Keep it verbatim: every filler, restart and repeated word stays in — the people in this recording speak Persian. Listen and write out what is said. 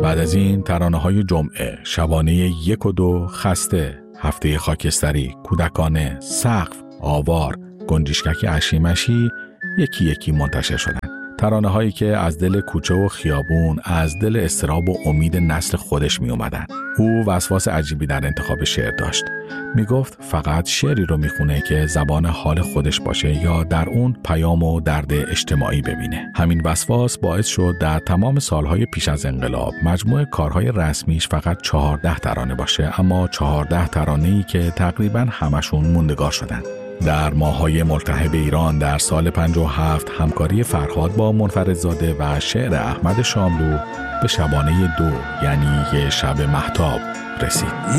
بعد از این ترانه‌های جمعه، شبانه یک و دو، خسته، هفته خاکستری، کودکانه، سقف، آوار، گنجشکک اشیمشی یکی یکی منتشر شدند. ترانه هایی که از دل کوچه و خیابون، از دل اضطراب و امید نسل خودش می اومدن. او وسواس عجیبی در انتخاب شعر داشت. می گفت فقط شعری رو می خونه که زبان حال خودش باشه یا در اون پیام و درد اجتماعی ببینه. همین وسواس باعث شد در تمام سالهای پیش از انقلاب مجموع کارهای رسمیش فقط چهارده ترانه باشه، اما چهارده ترانه‌ای که تقریباً همشون موندگار شدن. در ماه‌های ملتهب ایران در سال پنجاه و هفت همکاری فرهاد با منفردزاده و شعر احمد شاملو به شبانه دو، یعنی یه شب مهتاب رسید.